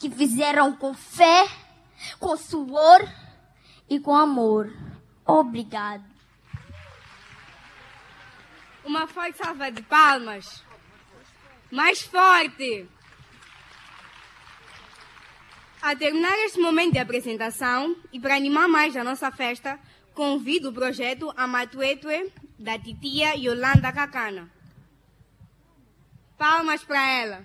que fizeram com fé, com suor e com amor. Obrigado. Uma forte salva de palmas. Mais forte. A terminar este momento de apresentação e para animar mais a nossa festa, convido o projeto Amatuetue da titia Yolanda Cacana. Palmas para ela.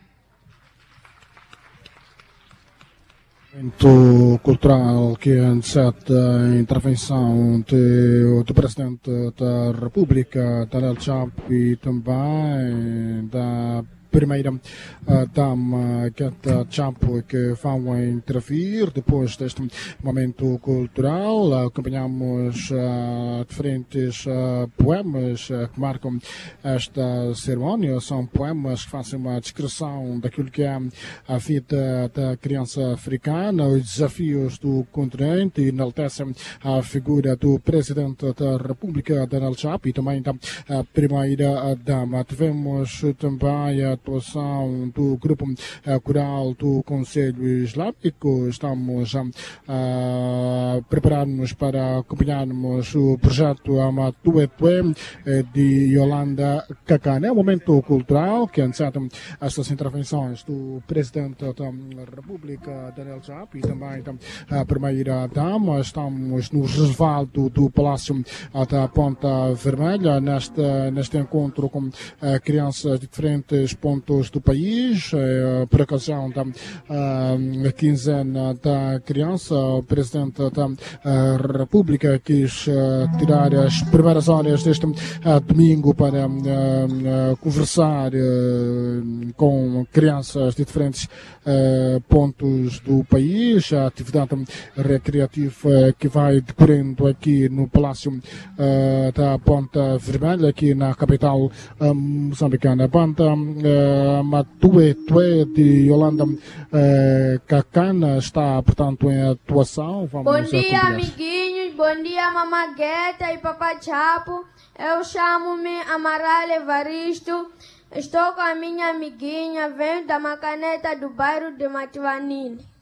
Evento cultural que antecede a intervenção do Presidente da República, Daniel Chapo, e também da primeira dama Greta Chapo, que vão intervir depois deste momento cultural. Acompanhamos diferentes poemas que marcam esta cerimónia. São poemas que fazem uma descrição daquilo que é a vida da criança africana, os desafios do continente, e enaltecem a figura do Presidente da República, Daniel Chapo, e também da primeira dama. Tivemos também a atuação do grupo coral do Conselho Islâmico. Estamos a preparar-nos para acompanharmos o projeto Amatuetue de Yolanda Cacana. É um momento cultural que antecede estas intervenções do Presidente da República, Daniel Chapo, e também da primeira dama. Estamos no resvaldo do Palácio da Ponta Vermelha neste encontro com crianças de diferentes pontos do país, por ocasião da quinzena da criança. O Presidente da República quis tirar as primeiras horas deste domingo para conversar com crianças de diferentes pontos do país. A atividade recreativa que vai decorrendo aqui no Palácio da Ponta Vermelha, aqui na capital moçambicana. A banda Amatuetue de Yolanda Cacana está, portanto, em atuação. Bom dia, amiguinhos. Bom dia, Mamagueta e Papá Chapo. Eu chamo-me Amaral Evaristo. Estou com a minha amiguinha, venho da Macaneta do bairro de Mativanini.